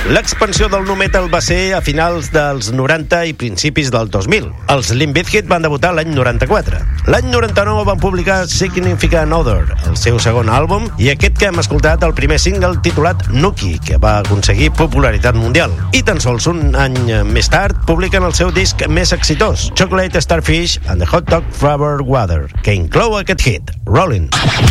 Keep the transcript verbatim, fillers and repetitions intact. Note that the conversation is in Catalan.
L'expansió del nu metal va ser a finals dels noranta i principis del dos mil. Els Limp Bizkit van debutar l'any noranta-quatre. L'any noranta-nou van publicar Significant Other, el seu segon àlbum, i aquest que hem escoltat, el primer single titulat Nookie, que va aconseguir popularitat mundial. I tan sols un any més tard publiquen el seu disc més exitós, Chocolate Starfish and the Hot Dog Flavored Water, que inclou aquest hit, Rollin'.